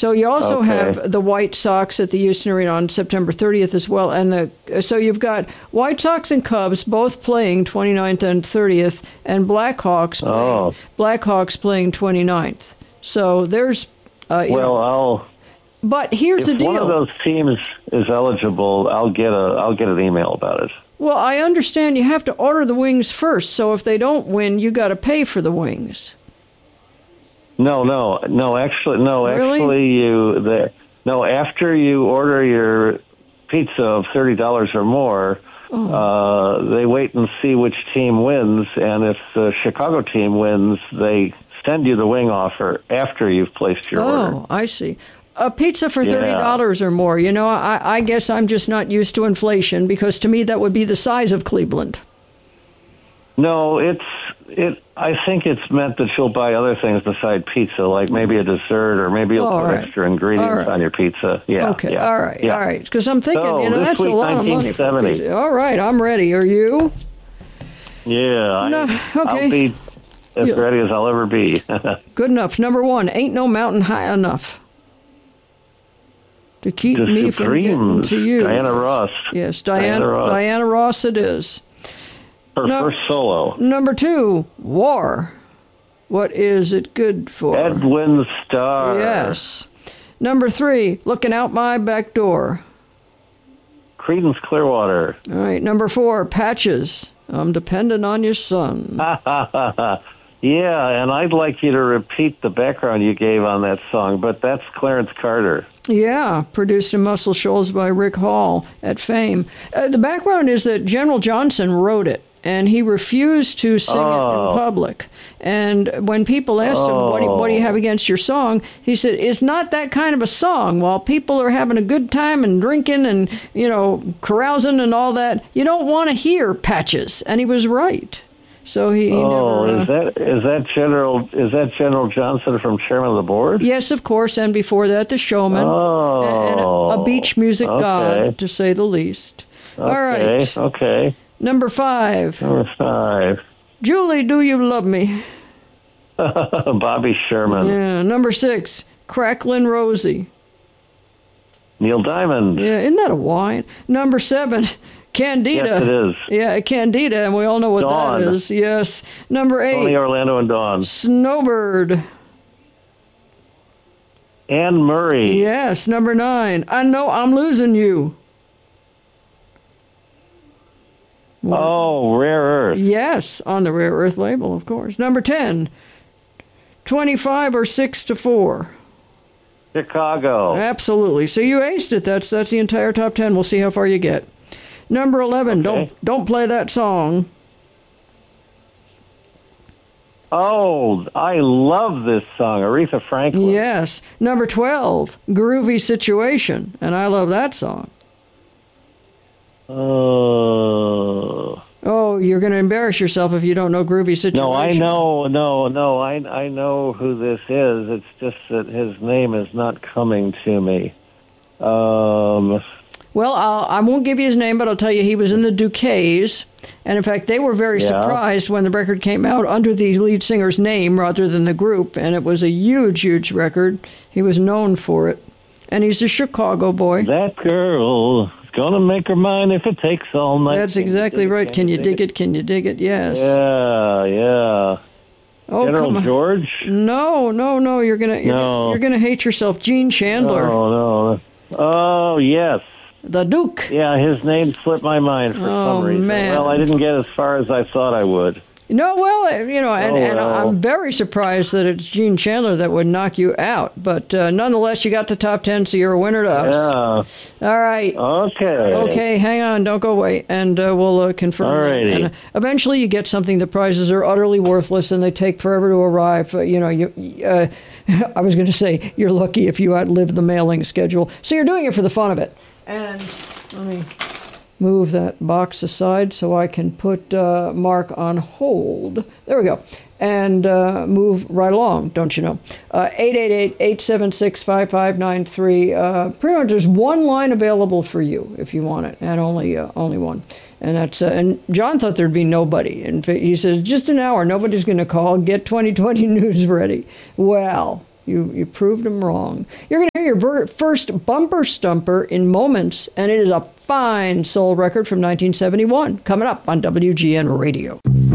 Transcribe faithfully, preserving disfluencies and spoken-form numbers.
So you also Okay. have the White Sox at the Houston Arena on September thirtieth as well. And the so you've got White Sox and Cubs both playing twenty-ninth and thirtieth, and Blackhawks playing, Oh. Blackhawks playing twenty-ninth. So there's, uh, you Well, know, I'll. but here's the If deal. one of those teams is eligible, I'll get a I'll get an email about it. Well, I understand you have to order the wings first. So if they don't win, you got to pay for the wings. No, no, no. Actually, no. Really? Actually, you the no. After you order your pizza of thirty dollars or more, Oh. uh, they wait and see which team wins, and if the Chicago team wins, they send you the wing offer after you've placed your order. Oh, I see. A pizza for thirty dollars or more. You know, I, I guess I'm just not used to inflation, because to me that would be the size of Cleveland. No, it's it. I think it's meant that you'll buy other things beside pizza, like maybe a dessert, or maybe you'll All put right. extra ingredients All right. on your pizza. Yeah. Okay, yeah, all right, yeah. all right. Because I'm thinking, So, you know, this that's a week, lot of money for nineteen seventy. pizza. All right, I'm ready. Are you? Yeah. No, I, okay. I'll be as Yeah. ready as I'll ever be. Good enough. Number one, ain't no mountain high enough to keep The me from getting Supremes, to you. Diana Ross. Yes, Diana, Diana Ross. Diana Ross it is. Her No. first solo. Number two, war. What is it good for? Edwin Starr. Yes. Number three, looking out my back door. Creedence Clearwater. All right. Number four, patches. I'm dependent on your son. Yeah, and I'd like you to repeat the background you gave on that song, but that's Clarence Carter. Yeah, produced in Muscle Shoals by Rick Hall at Fame. Uh, the background is that General Johnson wrote it, and he refused to sing it Oh. in public. And when people asked him, what do, you, what do you have against your song? He said, it's not that kind of a song. While people are having a good time and drinking and, you know, carousing and all that, you don't want to hear patches. And he was right. So he, he Oh, never... Uh, is that is that General is that General Johnson from Chairman of the Board? Yes, of course, and before that, The Showman, Oh, and a, a beach music okay. god, to say the least. All Okay, right, okay. number five, Number five, Julie, Do You Love Me? Bobby Sherman, Yeah, number six, Cracklin' Rosie. Neil Diamond. Yeah, isn't that a wine? Number seven, Candida. Yes, it is. Yeah, Candida, and we all know what Dawn. that is. Yes. Number eight, Tony Orlando and Dawn. Snowbird. Anne Murray. Yes. Number nine, I Know I'm Losing You. Oh, Rare Earth. Yes, on the Rare Earth label, of course. Number ten, twenty-five or six to four. Chicago. Absolutely. So you aced it. That's that's the entire top ten. We'll see how far you get. Number eleven, Okay. don't don't play that song. Oh, I love this song, Aretha Franklin. Yes. Number twelve, Groovy Situation. And I love that song. Oh. Oh, you're going to embarrass yourself if you don't know Groovy Situation. No, I know, no, no, I I know who this is. It's just that his name is not coming to me. Um, Well, I'll, I won't give you his name, but I'll tell you he was in the Duquesnes. And in fact, they were very Yeah. surprised when the record came out under the lead singer's name rather than the group. And it was a huge, huge record. He was known for it. And he's a Chicago boy. that girl is gonna make her mind if it takes all night. That's Can you exactly dig it? right. Can you dig it? Can you dig it? Yes. Yeah, yeah. Oh, General come on. George? No, no, no. You're gonna you're, No. you're gonna hate yourself. Gene Chandler, Oh no. Oh yes. the Duke. Yeah, his name slipped my mind for Oh, some reason. man. Well, I didn't get as far as I thought I would. No, well, uh, you know, and, Oh, and well. I'm very surprised that it's Gene Chandler that would knock you out. But uh, nonetheless, you got the top ten, so you're a winner to us. Yeah. All right. Okay. Okay, hang on. Don't go away. And uh, we'll uh, confirm. that. Alrighty. And, uh, eventually, you get something. The prizes are utterly worthless, and they take forever to arrive. Uh, you know, you. Uh, I was going to say, you're lucky if you outlive the mailing schedule. So you're doing it for the fun of it. And let me move that box aside so I can put uh, Mark on hold. There we go. And uh, move right along, don't you know? Uh, eight eight eight, eight seven six, five five nine three. Uh, pretty much there's one line available for you if you want it, and only uh, only one. And that's uh, and John thought there'd be nobody. And he says, just an hour, nobody's going to call. Get twenty twenty news ready. Well, You you proved them wrong. You're going to hear your ver- first bumper stumper in moments, and it is a fine soul record from nineteen seventy-one, coming up on W G N Radio.